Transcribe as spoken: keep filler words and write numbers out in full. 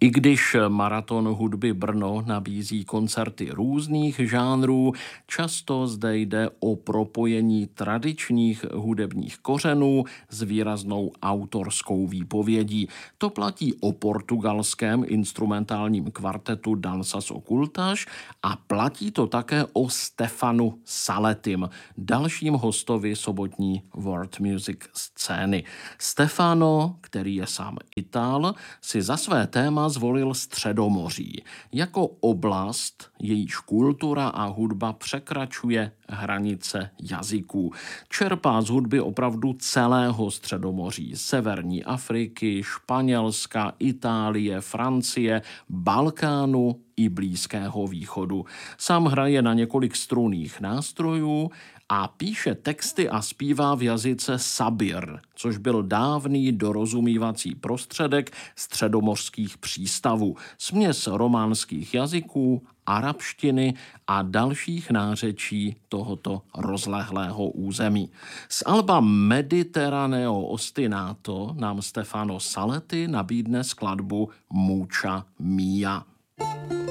I když Maraton hudby Brno nabízí koncerty různých žánrů, často zde jde o propojení tradičních hudebních kořenů s výraznou autorskou výpovědí. To platí o portugalském instrumentálním kvartetu Danças Ocultas a platí to také o Stefanu Salettim, dalším hostovi sobotní world music scény. Stefano, který je sám Itál, si za své téma zvolil Středomoří jako oblast, jejíž kultura a hudba překračuje hranice jazyků. Čerpá z hudby opravdu celého Středomoří, severní Afriky, Španělska, Itálie, Francie, Balkánu i Blízkého východu. Sám hraje na několik strunných nástrojů a píše texty a zpívá v jazyce sabir, což byl dávný dorozumívací prostředek středomořských přístavů, směs románských jazyků, arabštiny a dalších nářečí tohoto rozlehlého území. Z alba Mediterraneo ostinato nám Stefano Saletti nabídne skladbu Mucha Mia.